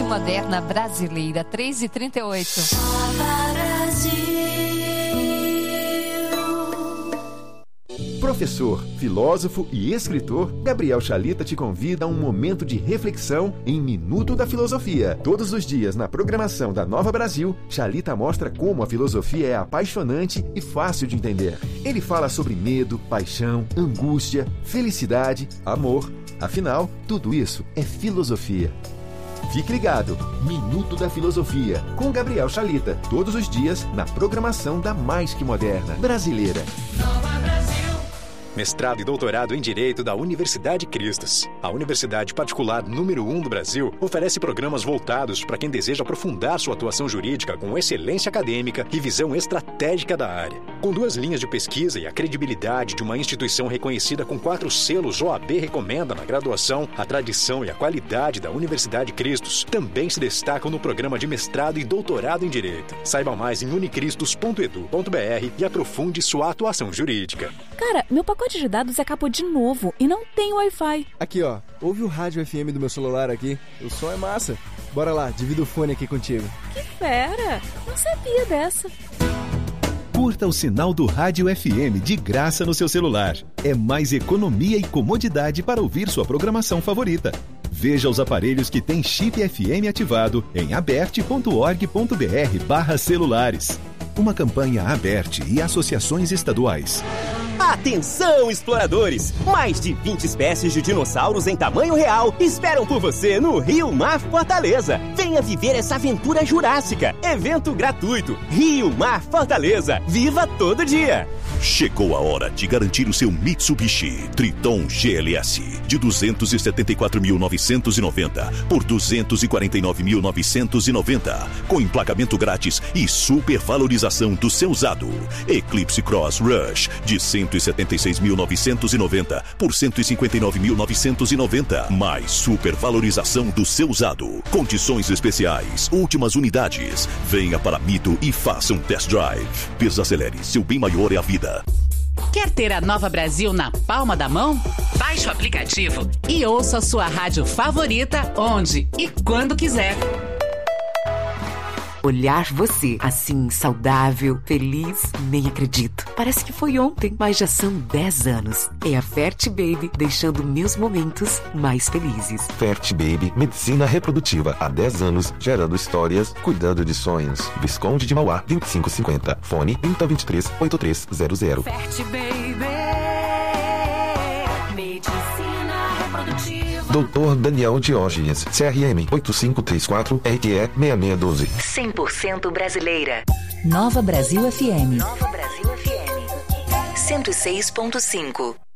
moderna brasileira, 3h38. Professor, filósofo e escritor, Gabriel Chalita te convida a um momento de reflexão em Minuto da Filosofia. Todos os dias, na programação da Nova Brasil, Chalita mostra como a filosofia é apaixonante e fácil de entender. Ele fala sobre medo, paixão, angústia, felicidade, amor. Afinal, tudo isso é filosofia. Fique ligado, Minuto da Filosofia, com Gabriel Chalita, todos os dias na programação da Mais Que Moderna brasileira. Mestrado e doutorado em Direito da Universidade Cristos. A universidade particular número 1 do Brasil oferece programas voltados para quem deseja aprofundar sua atuação jurídica com excelência acadêmica e visão estratégica da área. Com 2 linhas de pesquisa e a credibilidade de uma instituição reconhecida com 4 selos OAB recomenda na graduação, a tradição e a qualidade da Universidade Cristos também se destacam no programa de mestrado e doutorado em Direito. Saiba mais em unicristos.edu.br e aprofunde sua atuação jurídica. Cara, meu pacote de dados acabou de novo e não tem Wi-Fi. Aqui, ó. Ouve o rádio FM do meu celular aqui. O som é massa. Bora lá, divido o fone aqui contigo. Que fera! Não sabia dessa. Curta o sinal do Rádio FM de graça no seu celular. É mais economia e comodidade para ouvir sua programação favorita. Veja os aparelhos que têm chip FM ativado em aberte.org.br/celulares. Uma campanha Aberte e associações estaduais. Atenção, exploradores! Mais de 20 espécies de dinossauros em tamanho real esperam por você no Rio Mar Fortaleza. Venha viver essa aventura jurássica. Evento gratuito. Rio Mar Fortaleza. Viva todo dia! Chegou a hora de garantir o seu Mitsubishi Triton GLS de 274.990 por 249.990, com emplacamento grátis e supervalorização do seu usado. Eclipse Cross Rush de 176.990 por 159.990, mais supervalorização do seu usado. Condições especiais, últimas unidades. Venha para Mito e faça um test drive. Desacelere, seu bem maior é a vida. Quer ter a Nova Brasil na palma da mão? Baixe o aplicativo e ouça a sua rádio favorita onde e quando quiser. Olhar você, assim, saudável, feliz, nem acredito. Parece que foi ontem, mas já são 10 anos. É a Fert Baby deixando meus momentos mais felizes. Fert Baby, medicina reprodutiva há 10 anos, gerando histórias, cuidando de sonhos. Visconde de Mauá, 2550. Fone 3023-8300. Fert Baby, medicina reprodutiva. Dr. Daniel Diógenes, CRM 8534-RE6612. 100% brasileira. Nova Brasil FM. Nova Brasil FM. 106.5.